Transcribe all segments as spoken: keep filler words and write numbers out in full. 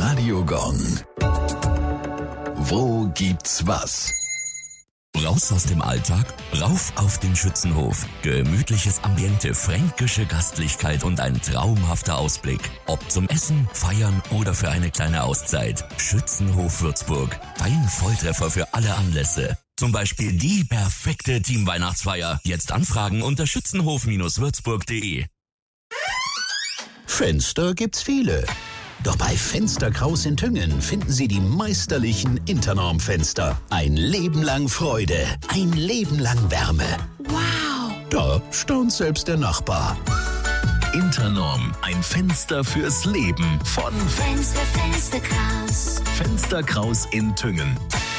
Radio Gong. Wo gibt's was? Raus aus dem Alltag, rauf auf den Schützenhof. Gemütliches Ambiente, fränkische Gastlichkeit und ein traumhafter Ausblick. Ob zum Essen, Feiern oder für eine kleine Auszeit. Schützenhof Würzburg. Dein Volltreffer für alle Anlässe. Zum Beispiel die perfekte Teamweihnachtsfeier. Jetzt anfragen unter schützenhof würzburg punkt de. Fenster gibt's viele. Doch bei Fenster Kraus in Tüngen finden Sie die meisterlichen Internorm-Fenster. Ein Leben lang Freude, ein Leben lang Wärme. Wow! Da staunt selbst der Nachbar. Internorm, ein Fenster fürs Leben von Fenster, Fenster Kraus. Fenster Kraus in Tüngen.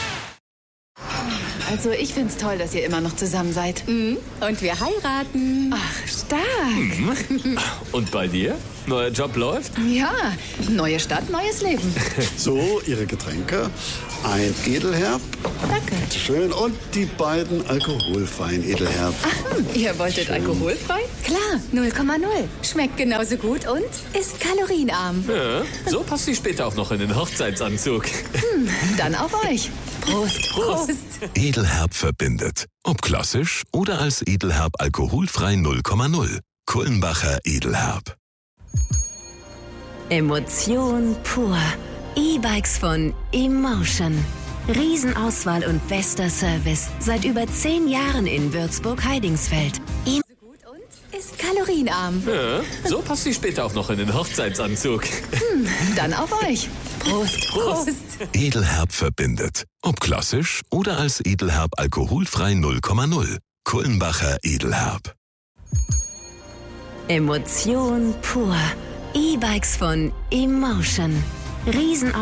Also ich find's toll, dass ihr immer noch zusammen seid. Mhm. Und wir heiraten. Ach, stark. Und bei dir? Neuer Job läuft? Ja, neue Stadt, neues Leben. So, Ihre Getränke. Ein Edelherb. Danke. Schön. Und die beiden alkoholfreien Edelherb. Ach, hm, ihr wolltet Schön. alkoholfrei? Klar, null Komma null. Schmeckt genauso gut und ist kalorienarm. Ja, so passt sie später auch noch in den Hochzeitsanzug. Hm, dann auf euch. Prost. Prost. Edelherb verbindet. Ob klassisch oder als Edelherb alkoholfrei null Komma null. Kullenbacher Edelherb. Emotion pur. E-Bikes von Emotion. Riesenauswahl und bester Service. Seit über zehn Jahren in Würzburg-Heidingsfeld. E- Ist kalorienarm. Ja, so passt sie später auch noch in den Hochzeitsanzug. Hm, dann auf euch. Prost. Prost. Edelherb verbindet. Ob klassisch oder als Edelherb alkoholfrei null Komma null. Kullenbacher Edelherb. Emotion pur. E-Bikes von Emotion. Riesenauswahl